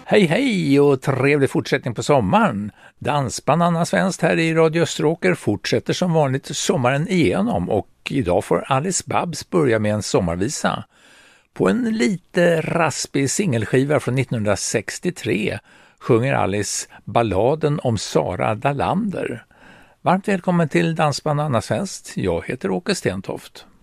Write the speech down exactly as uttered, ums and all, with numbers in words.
Hej hej och trevlig fortsättning på sommaren. Dansband Anna Svenskt här i Radio Österåker fortsätter som vanligt sommaren igenom och idag får Alice Babs börja med en sommarvisa. På en lite raspig singelskiva från nittonhundrasextiotre sjunger Alice balladen om Sara Dalander. Varmt välkommen till Dansband Anna Svenskt. Jag heter Åke Stentoft.